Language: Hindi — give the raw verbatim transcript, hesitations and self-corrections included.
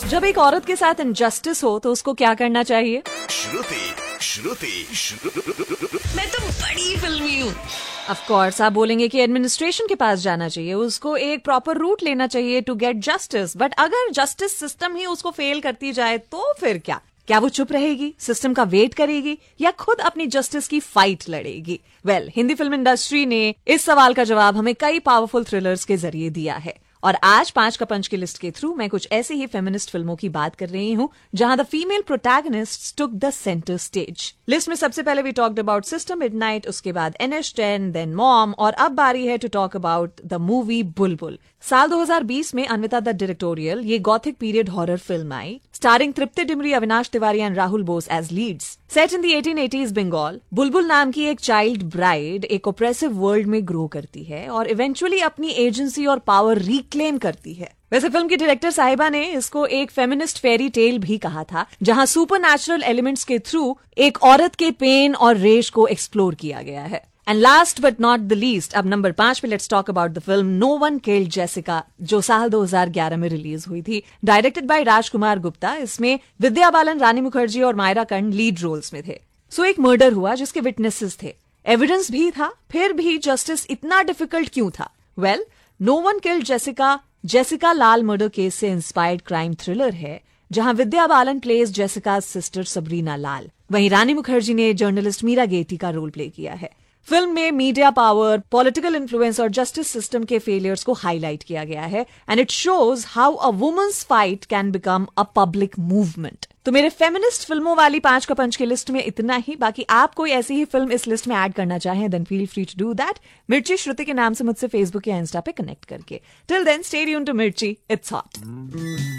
जब एक औरत के साथ इनजस्टिस हो तो उसको क्या करना चाहिए? श्रुति श्रुति श्रुति मैं तो बड़ी फिल्मी हूँ। ऑफ कोर्स आप बोलेंगे कि एडमिनिस्ट्रेशन के पास जाना चाहिए, उसको एक प्रॉपर रूट लेना चाहिए टू गेट जस्टिस। बट अगर जस्टिस सिस्टम ही उसको फेल करती जाए तो फिर क्या? क्या वो चुप रहेगी, सिस्टम का वेट करेगी, या खुद अपनी जस्टिस की फाइट लड़ेगी? Well well, Hindi film industry ने इस सवाल का जवाब हमें कई पावरफुल थ्रिलर्स के जरिए दिया है। और आज पांच का पंच की लिस्ट के थ्रू मैं कुछ ऐसी ही फेमिनिस्ट फिल्मों की बात कर रही हूँ जहां the female protagonist took the centre stage. List में सबसे पहले we talked about sister midnight, उसके बाद N H ten, then mom, और अब बारी है to talk about the movie बुलबुल। साल दो हज़ार बीस में अन्विता द डायरेक्टोरियल ये Gothic period horror film I, starring Tripti Dimri, Avinash Tiwari and Rahul Bose as Leeds. Set in the eighteen eighties Bengal, बुलबुल नाम की एक चाइल्ड ब्राइड एक ओप्रेसिव वर्ल्ड में ग्रो करती है और इवेंचुअली अपनी एजेंसी और पावर रिक्लेम करती है। वैसे फिल्म की डायरेक्टर साहिबा ने इसको एक फेमिनिस्ट फेरी टेल भी कहा था, जहां सुपरनैचुरल एलिमेंट्स के थ्रू एक औरत के पेन और रेश को एक्सप्लोर किया गया है। And last but not the least, अब नंबर पांच पे let's talk about the film no one killed Jessica, जो साल दो हज़ार ग्यारह में रिलीज हुई थी, डायरेक्टेड बाय राजकुमार गुप्ता। इसमें विद्या बालन, रानी मुखर्जी और मायरा कर्ण लीड रोल्स में थे। सो एक मर्डर हुआ जिसके विटनेसेस थे, एविडेंस भी था, फिर भी जस्टिस इतना डिफिकल्ट क्यों था? Well, no one killed Jessica Jessica लाल मर्डर केस से इंस्पायर्ड क्राइम थ्रिलर है, जहां Vidya Balan pledge Jessica sister Sabrina लाल, वहीं रानी मुखर्जी ने जर्नलिस्ट मीरा गेटी का रोल प्ले किया है। फिल्म में मीडिया पावर, पॉलिटिकल इन्फ्लुएंस और जस्टिस सिस्टम के फेलियर्स को हाईलाइट किया गया है and it shows how a women's fight can become a public movement. तो मेरे फेमिनिस्ट फिल्मों वाली पांच का पंच की लिस्ट में इतना ही। बाकी आप कोई ऐसी ही फिल्म इस लिस्ट में ऐड करना चाहें then feel free to do that, मिर्ची श्रुति के नाम से मुझसे फेसबुक या इंस्टा पे कनेक्ट करके। Till then stay tuned to मिर्ची, इट्स हॉट।